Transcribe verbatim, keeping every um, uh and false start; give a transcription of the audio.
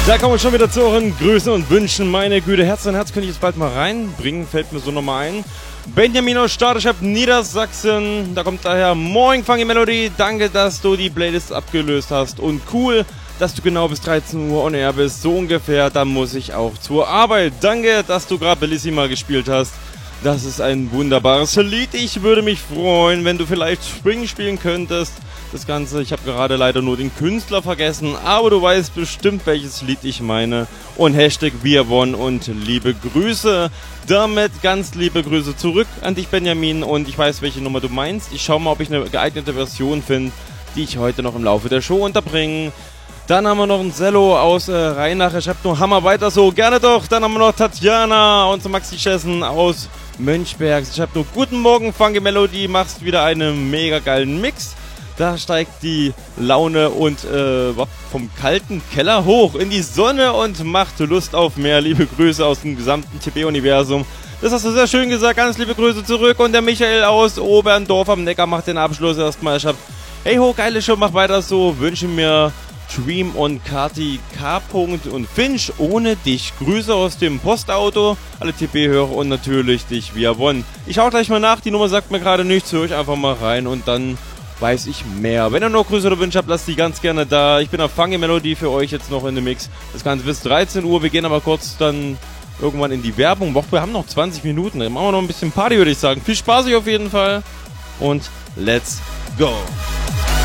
Da kommen wir schon wieder zu euren Grüßen und Wünschen. Meine Güte, Herz und Herz könnte ich jetzt bald mal reinbringen, fällt mir so nochmal ein. Benjamin aus Stadeschap, Niedersachsen, da kommt daher Moin Funky Melody, danke, dass du die Playlist abgelöst hast und cool, dass du genau bis dreizehn Uhr on air bist, so ungefähr, dann muss ich auch zur Arbeit. Danke, dass du gerade Bellissima gespielt hast. Das ist ein wunderbares Lied. Ich würde mich freuen, wenn du vielleicht Spring spielen könntest. Das Ganze, ich habe gerade leider nur den Künstler vergessen, aber du weißt bestimmt, welches Lied ich meine. Und Hashtag Wir Won und liebe Grüße. Damit ganz liebe Grüße zurück an dich, Benjamin. Und ich weiß, welche Nummer du meinst. Ich schaue mal, ob ich eine geeignete Version finde, die ich heute noch im Laufe der Show unterbringe. Dann haben wir noch einen Cello aus äh, Rheinach. Ich hab nur Hammer, weiter so, gerne doch. Dann haben wir noch Tatjana und Maxi Schessen aus Mönchberg. Ich hab nur guten Morgen, Funky Melody, machst wieder einen mega geilen Mix. Da steigt die Laune und äh, vom kalten Keller hoch in die Sonne und macht Lust auf mehr. Liebe Grüße aus dem gesamten T B-Universum. Das hast du sehr schön gesagt, ganz liebe Grüße zurück. Und der Michael aus Oberndorf am Neckar macht den Abschluss erstmal. Ich hab, hey ho, geile Show, mach weiter so, wünsche mir Dream und Kati K. und Finch ohne dich. Grüße aus dem Postauto, alle T B-Hörer und natürlich dich via One. Ich schau gleich mal nach, die Nummer sagt mir gerade nichts, höre ich einfach mal rein und dann weiß ich mehr. Wenn ihr noch Grüße oder Wünsche habt, lasst die ganz gerne da. Ich bin auf Funky Melody für euch jetzt noch in dem Mix. Das Ganze bis dreizehn Uhr. Wir gehen aber kurz dann irgendwann in die Werbung. Wir haben noch zwanzig Minuten. Dann machen wir noch ein bisschen Party, würde ich sagen. Viel Spaß euch auf jeden Fall und let's go!